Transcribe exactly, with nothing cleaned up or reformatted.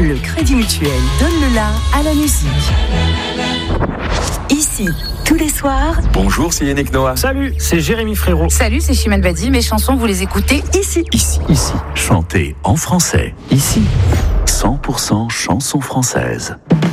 Le Crédit Mutuel donne le la à la musique. Ici, tous les soirs. Bonjour, c'est Yannick Noah. Salut, c'est Jérémy Frérot. Salut, c'est Chimène Badi. Mes chansons, vous les écoutez ici. Ici. Ici. Chantez en français. Ici. cent pour cent chansons françaises.